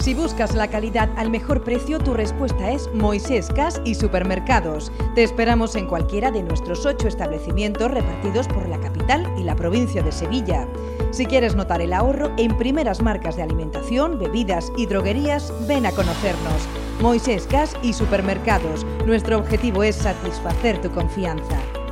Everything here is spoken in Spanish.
Si buscas la calidad al mejor precio, tu respuesta es Moisés Gas y Supermercados. Te esperamos en cualquiera de nuestros 8 establecimientos repartidos por la capital y la provincia de Sevilla. Si quieres notar el ahorro en primeras marcas de alimentación, bebidas y droguerías, ven a conocernos. Moisés Gas y Supermercados. Nuestro objetivo es satisfacer tu confianza.